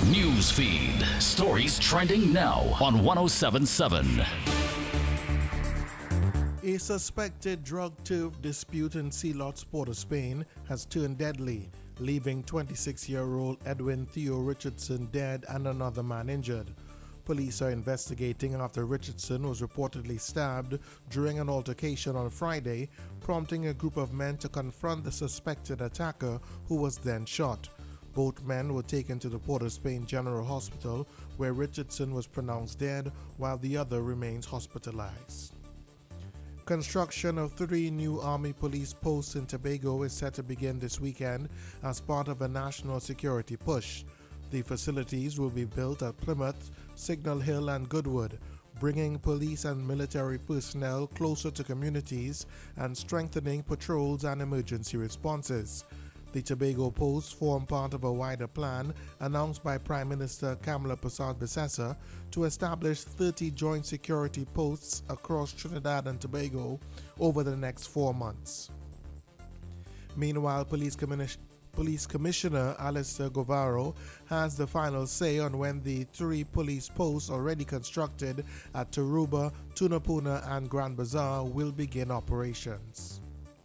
News feed. Stories trending now on 1077. A suspected drug turf dispute in Sealots, Port of Spain has turned deadly, leaving 26-year-old Edwin Theo Richardson dead and another man injured. Police are investigating after Richardson was reportedly stabbed during an altercation on Friday, prompting a group of men to confront the suspected attacker, who was then shot. Both men were taken to the Port of Spain General Hospital, where Richardson was pronounced dead while the other remains hospitalized. Construction of 3 new Army police posts in Tobago is set to begin this weekend as part of a national security push. The facilities will be built at Plymouth, Signal Hill and Goodwood, bringing police and military personnel closer to communities and strengthening patrols and emergency responses. The Tobago posts form part of a wider plan announced by Prime Minister Kamala Persad-Bissessar to establish 30 joint security posts across Trinidad and Tobago over the next 4 months. Meanwhile, Police Commissioner Alistair Govaro has the final say on when the 3 police posts already constructed at Tarouba, Tunapuna and Grand Bazaar will begin operations.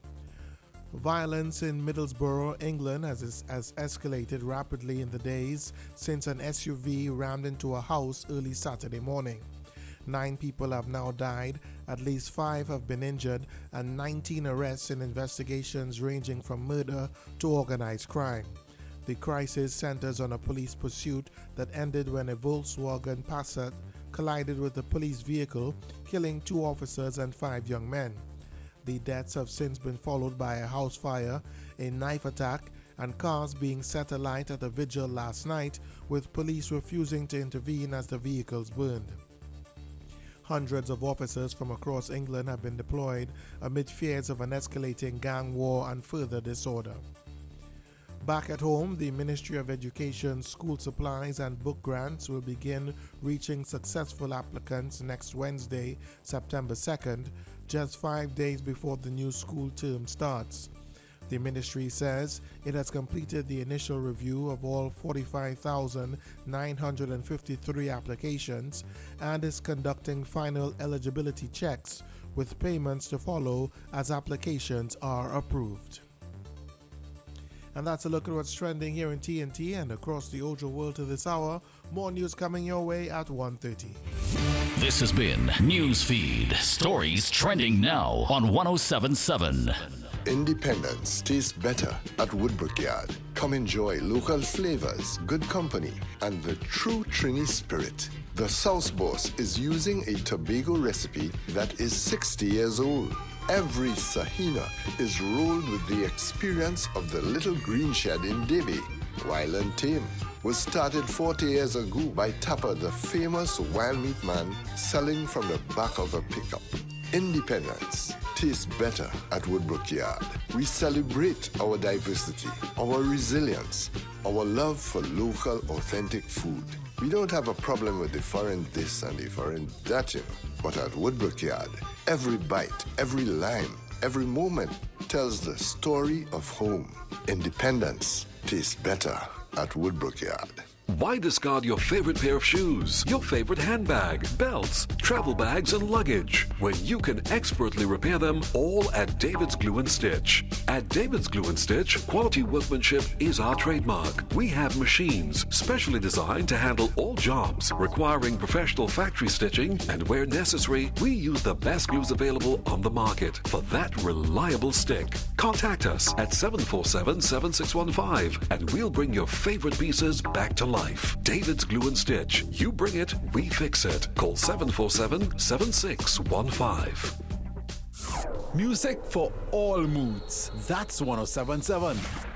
Violence in Middlesbrough, England has escalated rapidly in the days since an SUV rammed into a house early Saturday morning. 9 people have now died, at least 5 have been injured, and 19 arrests in investigations ranging from murder to organized crime. The crisis centers on a police pursuit that ended when a Volkswagen Passat collided with a police vehicle, killing 2 officers and 5 young men. The deaths have since been followed by a house fire, a knife attack, and cars being set alight at a vigil last night, with police refusing to intervene as the vehicles burned. Hundreds of officers from across England have been deployed amid fears of an escalating gang war and further disorder. Back at home, the Ministry of Education's school supplies and book grants will begin reaching successful applicants next Wednesday, September 2nd, just 5 days before the new school term starts. The ministry says it has completed the initial review of all 45,953 applications and is conducting final eligibility checks, with payments to follow as applications are approved. And that's a look at what's trending here in TNT and across the Ojo world to this hour. More news coming your way at 1:30. This has been Newsfeed. Stories trending now on 1077. Independence tastes better at Woodbrook Yard. Come enjoy local flavors, good company, and the true Trini spirit. The Sauce Boss is using a Tobago recipe that is 60 years old. Every Sahina is rolled with the experience of the little green shed in Debe. Wild and Tame was started 40 years ago by Tapper, the famous wild meat man, selling from the back of a pickup. Independence tastes better at Woodbrook Yard. We celebrate our diversity, our resilience, our love for local, authentic food. We don't have a problem with the foreign this and the foreign that, But at Woodbrook Yard, every bite, every lime, every moment tells the story of home. Independence tastes better at Woodbrook Yard. Why discard your favorite pair of shoes, your favorite handbag, belts, travel bags, and luggage when you can expertly repair them all at David's Glue and Stitch? At David's Glue and Stitch, quality workmanship is our trademark. We have machines specially designed to handle all jobs requiring professional factory stitching, and where necessary, we use the best glues available on the market for that reliable stick. Contact us at 747-7615 and we'll bring your favorite pieces back to life. David's Glue and Stitch. You bring it, we fix it. Call 747-7615. Music for all moods. That's 1077.